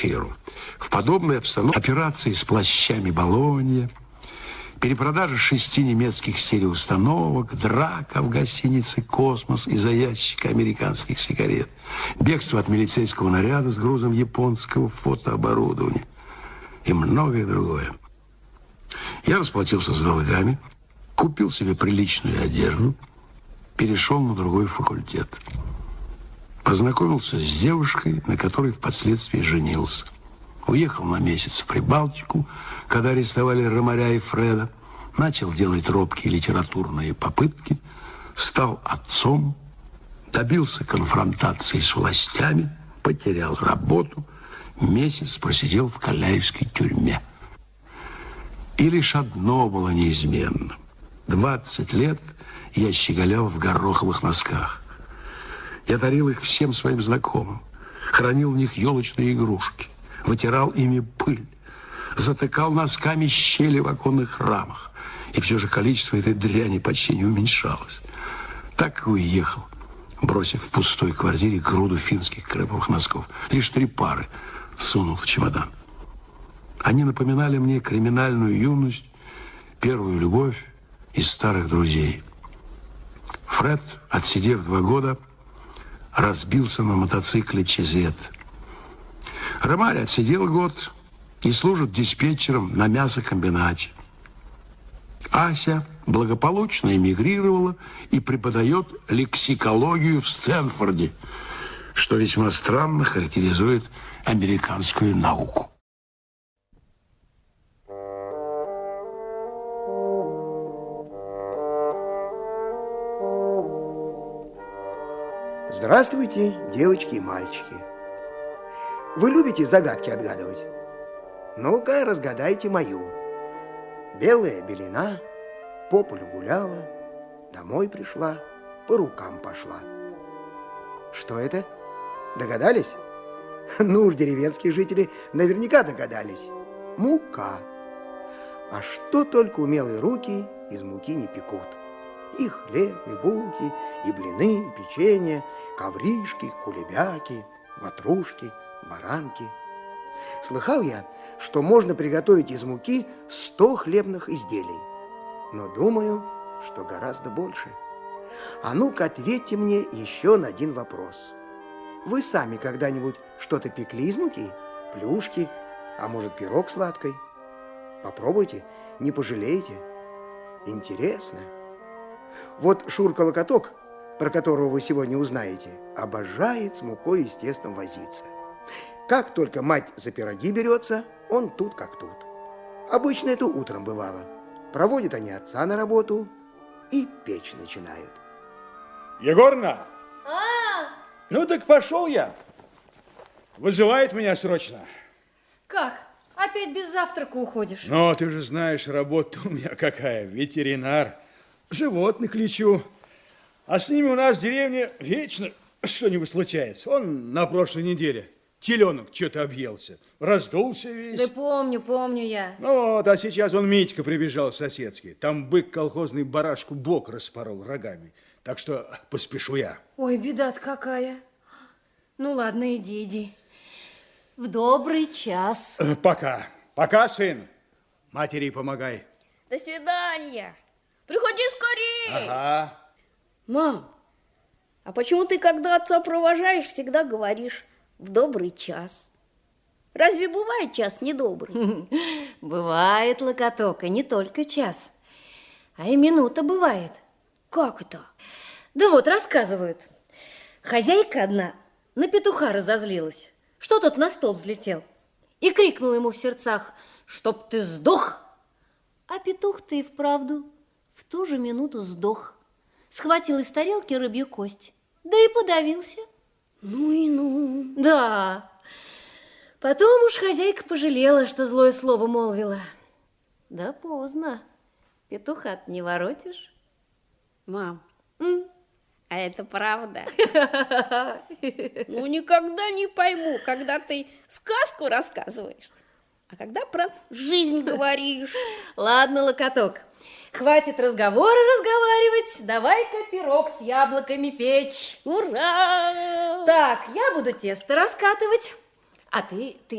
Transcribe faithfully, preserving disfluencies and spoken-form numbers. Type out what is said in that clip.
атмосферу. В подобной обстановке операции с плащами Болонья, перепродажа шести немецких стереоустановок, драка в гостинице «Космос» из-за ящика американских сигарет, бегство от милицейского наряда с грузом японского фотооборудования и многое другое. Я расплатился с долгами, купил себе приличную одежду, перешел на другой факультет. Познакомился с девушкой, на которой впоследствии женился. Уехал на месяц в Прибалтику, когда арестовали Ромаря и Фреда. Начал делать робкие литературные попытки. Стал отцом. Добился конфронтации с властями. Потерял работу. Месяц просидел в Каляевской тюрьме. И лишь одно было неизменно. двадцать лет я щеголял в гороховых носках. Я дарил их всем своим знакомым, хранил в них елочные игрушки, вытирал ими пыль, затыкал носками щели в оконных рамах. И все же количество этой дряни почти не уменьшалось. Так и уехал, бросив в пустой квартире груду финских крэповых носков. Лишь три пары сунул в чемодан. Они напоминали мне криминальную юность, первую любовь и старых друзей. Фред, отсидев два года, разбился на мотоцикле «Чезет». Ромарь отсидел год и служит диспетчером на мясокомбинате. Ася благополучно эмигрировала и преподает лексикологию в Стэнфорде, что весьма странно характеризует американскую науку. Здравствуйте, девочки и мальчики. Вы любите загадки отгадывать? Ну-ка, разгадайте мою. Белая белина, по полю гуляла, домой пришла, по рукам пошла. Что это? Догадались? Ну уж деревенские жители наверняка догадались. Мука. А что только умелые руки из муки не пекут. И хлеб, и булки, и блины, и печенье, ковришки, кулебяки, ватрушки, баранки. Слыхал я, что можно приготовить из муки сто хлебных изделий. Но думаю, что гораздо больше. А ну-ка ответьте мне еще на один вопрос. Вы сами когда-нибудь что-то пекли из муки? Плюшки, а может пирог сладкой? Попробуйте, не пожалеете. Интересно. Вот Шурка-локоток, про которого вы сегодня узнаете, обожает с мукой и с тестом возиться. Как только мать за пироги берется, он тут как тут. Обычно это утром бывало. Проводят они отца на работу и печь начинают. Егорна! А! Ну так пошел я. Вызывает меня срочно. Как? Опять без завтрака уходишь? Ну, ты же знаешь, работа у меня какая. Ветеринар. Животных лечу. А с ними у нас в деревне вечно что-нибудь случается. Он на прошлой неделе теленок что-то объелся. Раздулся весь. Да помню, помню я. Ну вот, а сейчас он Митька прибежал соседский. Там бык колхозный барашку бок распорол рогами. Так что поспешу я. Ой, беда-то какая. Ну ладно, иди, иди. В добрый час. Э, Пока. Пока, сын. Матери помогай. До свидания. Приходи скорее. Ага. Мам, а почему ты, когда отца провожаешь, всегда говоришь в добрый час? Разве бывает час недобрый? Бывает, Локоток, и не только час, а и минута бывает. Как это? Да вот, рассказывают. Хозяйка одна на петуха разозлилась, что тот на стол взлетел, и крикнула ему в сердцах: «Чтоб ты сдох!» А петух-то и вправду в ту же минуту сдох. Схватил из тарелки рыбью кость, да и подавился. Ну и ну. Да. Потом уж хозяйка пожалела, что злое слово молвила. Да поздно. Петуха-то не воротишь. Мам, М? а это правда? Ну, никогда не пойму, когда ты сказку рассказываешь, а когда про жизнь говоришь. Ладно, Локоток, хватит разговоры разговаривать. Давай-ка пирог с яблоками печь. Ура! Так, я буду тесто раскатывать, а ты, ты